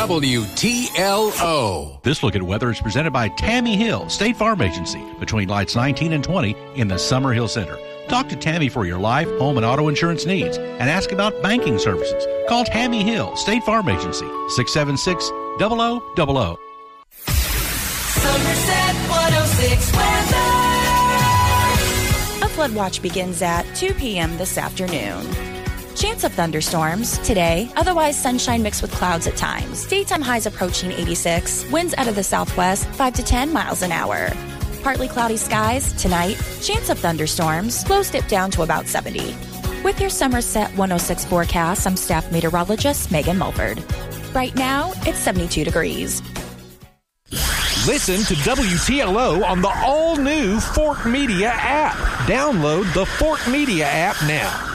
WTLO. This look at weather is presented by Tammy Hill, State Farm Agency, between lights 19 and 20 in the Summer Hill Center. Talk to Tammy for your life, home, and auto insurance needs and ask about banking services. Call Tammy Hill, State Farm Agency, 676-0000. Somerset 106 weather. A flood watch begins at 2 p.m. this afternoon. Chance of thunderstorms today, otherwise sunshine mixed with clouds at times. Daytime highs approaching 86, winds out of the southwest 5 to 10 miles an hour. Partly cloudy skies tonight, chance of thunderstorms, lows dip down to about 70. With your Somerset 106 forecast, I'm staff meteorologist Megan Mulford. Right now, it's 72 degrees. Listen to WTLO on the all-new Fort Media app. Download the Fort Media app now.